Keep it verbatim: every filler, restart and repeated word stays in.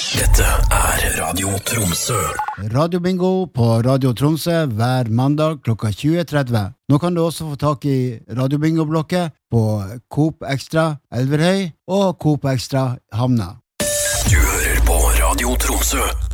Dette er Radio Tromsø. Radio Bingo på Radio Tromsø hver mandag klokka tjue tretti. Nå kan du også få tak i Radio Bingo-blokket på Coop Extra Elverhøy og Coop Extra Hamna. Du hører på Radio Tromsø.